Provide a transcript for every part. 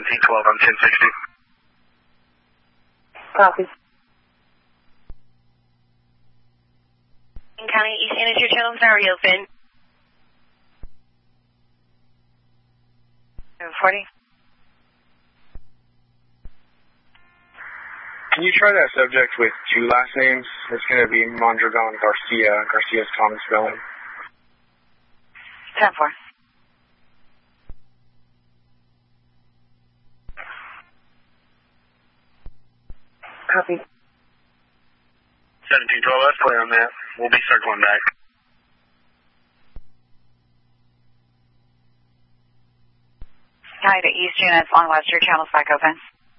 1712 on 1060. Copy. County East End, is your channels now reopened? 40. Can you try that subject with two last names? It's going to be Mondragon Garcia. Garcia's common spelling. 10-4. Copy. 1712, that's clear on that. We'll be circling back. Hi to East units on West, your channel's back open.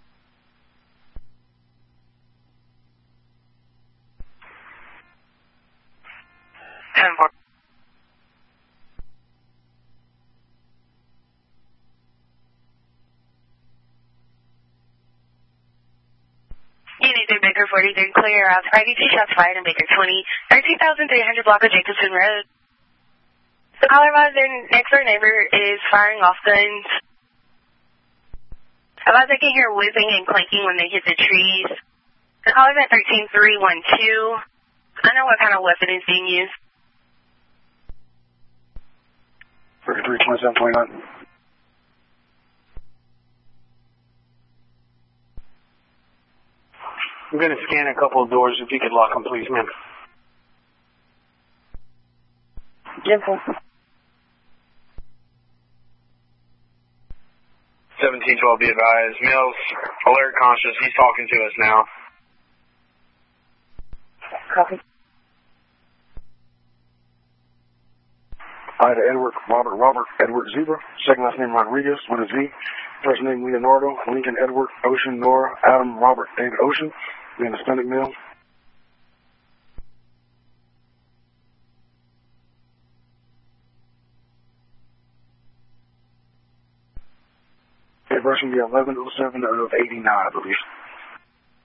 Unit Baker 43 clear out. ID2 shots fired in Baker 20, 13,300 block of Jacobson Road. The caller was their next door neighbor is firing off guns. About they can hear whizzing and clanking when they hit the trees. The caller's at 13312. I know what kind of weapon is being used. 332729. I'm going to scan a couple of doors. If you could lock them, please, ma'am. Yes, 1712, be advised. Mills, alert conscious. He's talking to us now. Copy. Ida Edward, Robert Edward Zebra. Second last name Rodriguez with a Z. First name Leonardo, Lincoln Edward, Ocean, Nora, Adam, Robert, David Ocean. Being a Hispanic male. Date of birth should be 11/07/89, I believe.